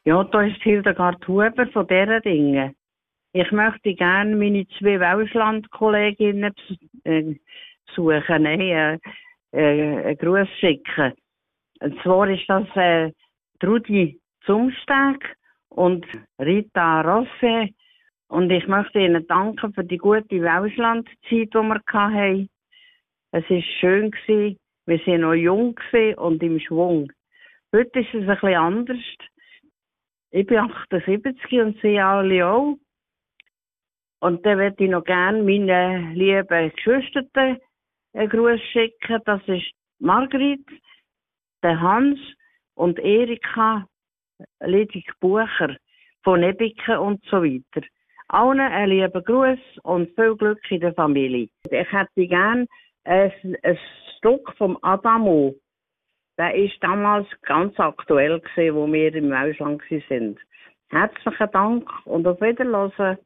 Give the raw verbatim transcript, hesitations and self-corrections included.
Ja, da ist Hildegard Huber von dieser Dinge. Ich möchte gerne meine zwei Welschland-Kolleginnen äh, besuchen, nein, äh, äh, einen Gruß schicken. Und zwar ist das äh, Trudi Zumsteg und Rita Rosse. Und ich möchte Ihnen danken für die gute Welschland-Zeit, die wir hatten. Es war schön, gewesen. Wir waren noch jung und im Schwung. Heute ist es ein bisschen anders. Ich bin achtundsiebzig und Sie alle auch. Und dann möchte ich noch gerne meinen lieben Geschwistern einen Gruß schicken. Das ist Margrit, der Hans und Erika Ledig Bucher von Nebiken und so weiter. Allen einen lieben Gruß und viel Glück in der Familie. Ich hätte gerne ein, ein Stück vom Adamo. Der war damals ganz aktuell, gewesen, wo wir im Ausland waren. Herzlichen Dank und auf Wiedersehen.